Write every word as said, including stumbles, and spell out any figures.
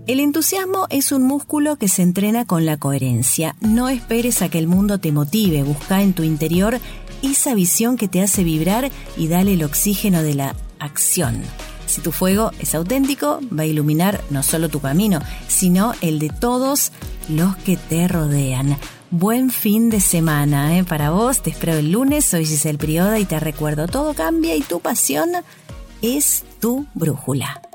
El entusiasmo es un músculo que se entrena con la coherencia. No esperes a que el mundo te motive, busca en tu interior esa visión que te hace vibrar y dale el oxígeno de la acción. Si tu fuego es auténtico, va a iluminar no solo tu camino, sino el de todos los que te rodean. Buen fin de semana, ¿eh? Para vos, te espero el lunes. Soy Giselle Prioda y te recuerdo, todo cambia y tu pasión es tu brújula.